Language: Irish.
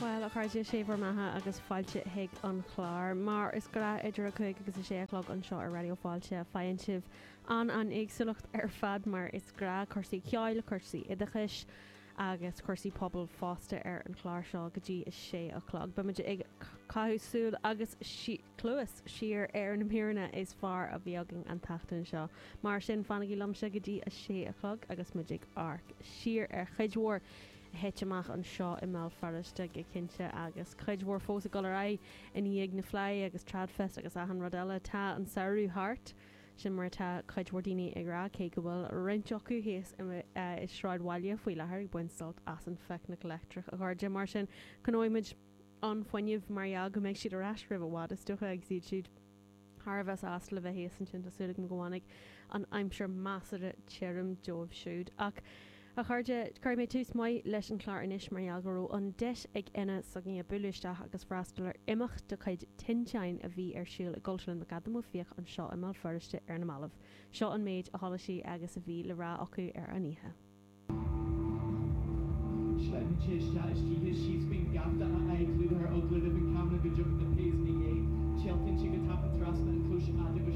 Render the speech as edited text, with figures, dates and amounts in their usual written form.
Well, a chuirde séhar maithe agus fáilte hiig an chláir, mar is gra idir a chuig agus a 6 an seo ar radioáilte fainn sibh an éagsúlacht ar fad mar is gra chusaí ceáil chusaí idachis agus chusaí pobl fásta ar an chláir seo go dtí is 6 ba muidir ag caithúsúil agus clúas siar ar na mhiúna is far a bheaging an tatan seo. Mar sin fannigí lomse go dtí is 6 agus muidir arc siar ar chuidhór heiteach an seo i mé fariste go cinnte agus chuidhór fósa go ra in dhéag na fly agus tradfest agus ahan rodile tá an saoú hart sin mar tá chuidhdaine ag ra cé go bhfuil rinteoú héas is sráidháile faoi lethir buinstalt as an fecnic electric a chuir de mar sin canóimiid an foiineh mar go méid siad arás rih bhád is tucha ag siad siad Harbheith as le bheith héas an sin tasúla go bháinnig an aimimseir measare tíirm dómh siúd ach a chuirde chuir mé tús mai leis an chláir inis mar goró an deis ag ina sagí a bulisteach agus freistallar imimecht do chuid tintein a bhí ar siúil a Gulslan na gadamú fioch an seo imá firiste ar na malah. Seo an méid a hálaí agus a bhí le rá acu ar aníthe. She's been gabbed and I include her ugly living camera go jump the pays me Cheltenham she could tap and thrust and close and